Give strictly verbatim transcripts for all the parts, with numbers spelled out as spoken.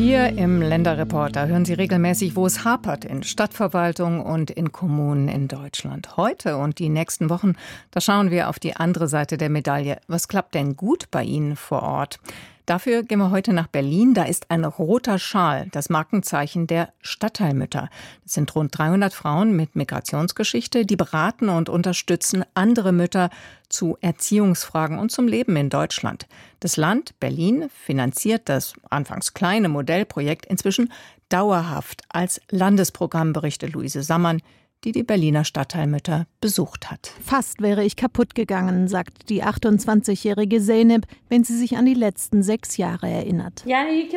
Hier im Länderreporter hören Sie regelmäßig, wo es hapert in Stadtverwaltung und in Kommunen in Deutschland. Heute und die nächsten Wochen, da schauen wir auf die andere Seite der Medaille. Was klappt denn gut bei Ihnen vor Ort? Dafür gehen wir heute nach Berlin. Da ist ein roter Schal, das Markenzeichen der Stadtteilmütter. Das sind rund dreihundert Frauen mit Migrationsgeschichte, die beraten und unterstützen andere Mütter zu Erziehungsfragen und zum Leben in Deutschland. Das Land Berlin finanziert das anfangs kleine Modellprojekt inzwischen dauerhaft als Landesprogramm, berichtet Luise Sammann, die die Berliner Stadtteilmütter besucht hat. Fast wäre ich kaputt gegangen, sagt die achtundzwanzigjährige Zeynep, wenn sie sich an die letzten sechs Jahre erinnert.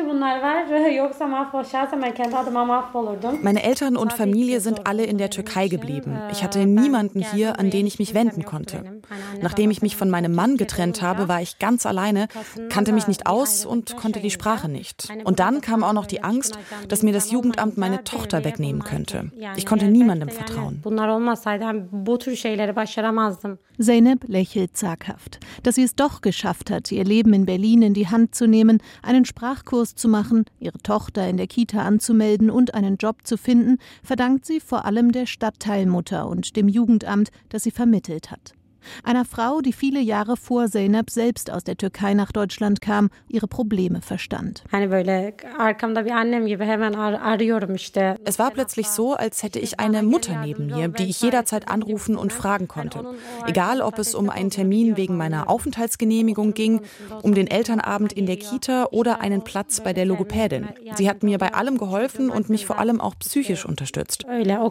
Meine Eltern und Familie sind alle in der Türkei geblieben. Ich hatte niemanden hier, an den ich mich wenden konnte. Nachdem ich mich von meinem Mann getrennt habe, war ich ganz alleine, kannte mich nicht aus und konnte die Sprache nicht. Und dann kam auch noch die Angst, dass mir das Jugendamt meine Tochter wegnehmen könnte. Ich konnte niemandem vertrauen. Zeynep lächelt zaghaft. Dass sie es doch geschafft hat, ihr Leben in Berlin in die Hand zu nehmen, einen Sprachkurs zu machen, ihre Tochter in der Kita anzumelden und einen Job zu finden, verdankt sie vor allem der Stadtteilmutter und dem Jugendamt, das sie vermittelt hat. Einer Frau, die viele Jahre vor Zeynep selbst aus der Türkei nach Deutschland kam, ihre Probleme verstand. Es war plötzlich so, als hätte ich eine Mutter neben mir, die ich jederzeit anrufen und fragen konnte. Egal, ob es um einen Termin wegen meiner Aufenthaltsgenehmigung ging, um den Elternabend in der Kita oder einen Platz bei der Logopädin. Sie hat mir bei allem geholfen und mich vor allem auch psychisch unterstützt.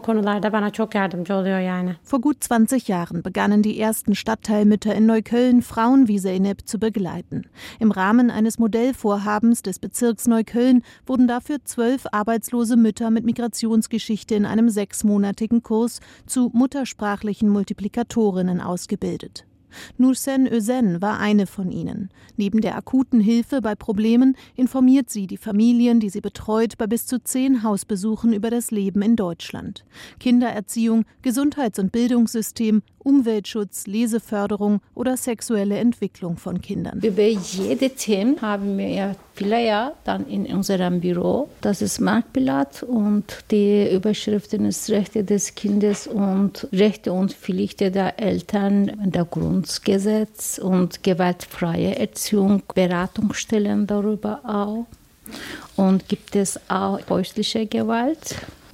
Vor gut zwanzig Jahren begannen die ersten Stadtteilmütter in Neukölln, Frauen wie Zeynep zu begleiten. Im Rahmen eines Modellvorhabens des Bezirks Neukölln wurden dafür zwölf arbeitslose Mütter mit Migrationsgeschichte in einem sechsmonatigen Kurs zu muttersprachlichen Multiplikatorinnen ausgebildet. Nursen Özen war eine von ihnen. Neben der akuten Hilfe bei Problemen informiert sie die Familien, die sie betreut, bei bis zu zehn Hausbesuchen über das Leben in Deutschland. Kindererziehung, Gesundheits- und Bildungssystem, Umweltschutz, Leseförderung oder sexuelle Entwicklung von Kindern. Über jede Thema haben wir ja Flyer dann in unserem Büro. Das ist Marktblatt und die Überschriften ist Rechte des Kindes und Rechte und Pflichten der Eltern, der Grundgesetz und gewaltfreie Erziehung, Beratungsstellen darüber auch. Und gibt es auch häusliche Gewalt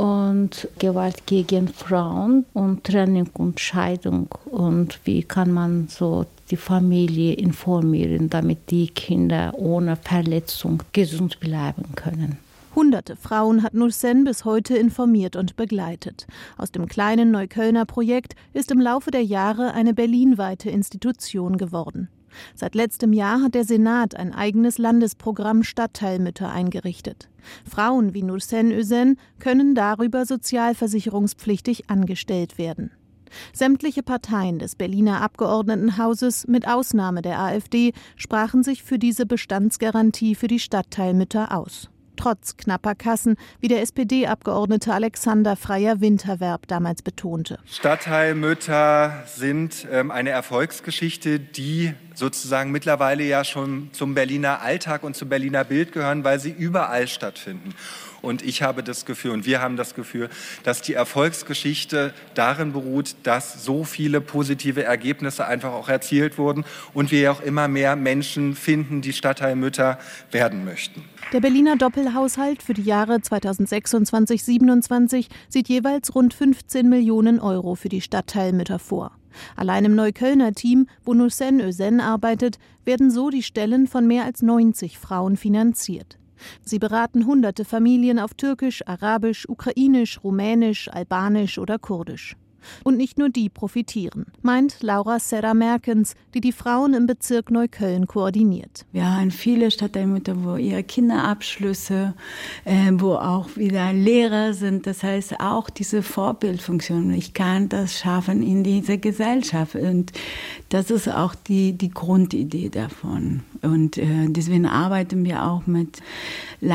und Gewalt gegen Frauen und Trennung und Scheidung und wie kann man so die Familie informieren, damit die Kinder ohne Verletzung gesund bleiben können. Hunderte Frauen hat Nursen bis heute informiert und begleitet. Aus dem kleinen Neuköllner Projekt ist im Laufe der Jahre eine berlinweite Institution geworden. Seit letztem Jahr hat der Senat ein eigenes Landesprogramm Stadtteilmütter eingerichtet. Frauen wie Nursen Özen können darüber sozialversicherungspflichtig angestellt werden. Sämtliche Parteien des Berliner Abgeordnetenhauses, mit Ausnahme der AfD, sprachen sich für diese Bestandsgarantie für die Stadtteilmütter aus. Trotz knapper Kassen, wie der S P D-Abgeordnete Alexander Freier-Winterwerb damals betonte. Stadtteilmütter sind ähm, eine Erfolgsgeschichte, die sozusagen mittlerweile ja schon zum Berliner Alltag und zum Berliner Bild gehören, weil sie überall stattfinden. Und ich habe das Gefühl, und wir haben das Gefühl, dass die Erfolgsgeschichte darin beruht, dass so viele positive Ergebnisse einfach auch erzielt wurden und wir ja auch immer mehr Menschen finden, die Stadtteilmütter werden möchten. Der Berliner Doppelhaushalt für die Jahre zweitausendsechsundzwanzig bis siebenundzwanzig sieht jeweils rund fünfzehn Millionen Euro für die Stadtteilmütter vor. Allein im Neuköllner Team, wo Nursen Özen arbeitet, werden so die Stellen von mehr als neunzig Frauen finanziert. Sie beraten hunderte Familien auf Türkisch, Arabisch, Ukrainisch, Rumänisch, Albanisch oder Kurdisch. Und nicht nur die profitieren, meint Laura Serra-Merkens, die die Frauen im Bezirk Neukölln koordiniert. Wir haben viele Stadtteilmütter, wo ihre Kinderabschlüsse, äh, wo auch wieder Lehrer sind. Das heißt auch diese Vorbildfunktion. Ich kann das schaffen in dieser Gesellschaft. Und das ist auch die, die Grundidee davon. Und äh, deswegen arbeiten wir auch mit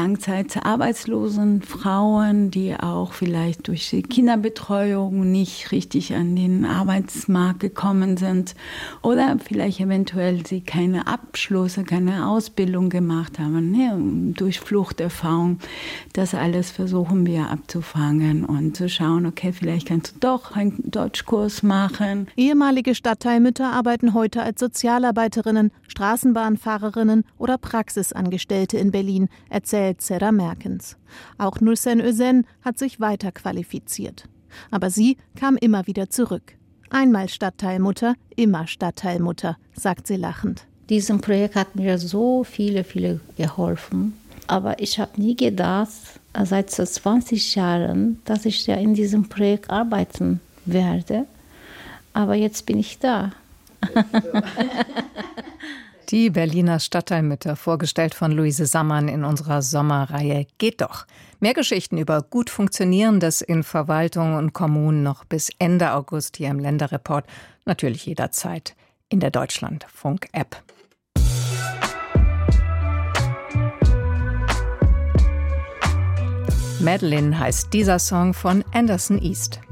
langzeitarbeitslosen Frauen, die auch vielleicht durch die Kinderbetreuung nicht richtig an den Arbeitsmarkt gekommen sind oder vielleicht eventuell sie keine Abschlüsse, keine Ausbildung gemacht haben, ne? Durch Fluchterfahrung. Das alles versuchen wir abzufangen und zu schauen, okay, vielleicht kannst du doch einen Deutschkurs machen. Ehemalige Stadtteilmütter arbeiten heute als Sozialarbeiterinnen, Straßenbahnfahrerinnen oder Praxisangestellte in Berlin, erzählt Sarah Merkens. Auch Nursen Özen hat sich weiter qualifiziert. Aber sie kam immer wieder zurück. Einmal Stadtteilmutter, immer Stadtteilmutter, sagt sie lachend. Dieses Projekt hat mir so viele, viele geholfen. Aber ich habe nie gedacht, seit zwanzig Jahren, dass ich ja in diesem Projekt arbeiten werde. Aber jetzt bin ich da. Die Berliner Stadtteilmütter, vorgestellt von Luise Sammann in unserer Sommerreihe Geht doch. Mehr Geschichten über gut Funktionierendes in Verwaltung und Kommunen noch bis Ende August hier im Länderreport. Natürlich jederzeit in der Deutschlandfunk-App. Madeline heißt dieser Song von Anderson East.